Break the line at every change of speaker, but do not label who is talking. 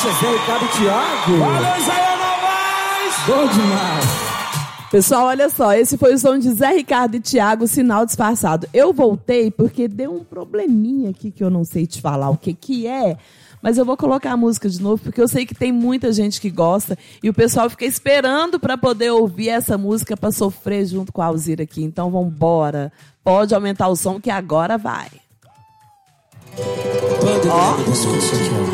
Poxa, Zé Ricardo e Thiago.
Valeu, Zé Novaes!
Bom demais.
Pessoal, olha só, esse foi o som de Zé Ricardo e Thiago, Sinal Disfarçado. Eu voltei porque deu um probleminha aqui que eu não sei te falar o que é, mas eu vou colocar a música de novo porque eu sei que tem muita gente que gosta e o pessoal fica esperando para poder ouvir essa música para sofrer junto com a Alzira aqui. Então vamos embora. Pode aumentar o som que agora vai.
Ó.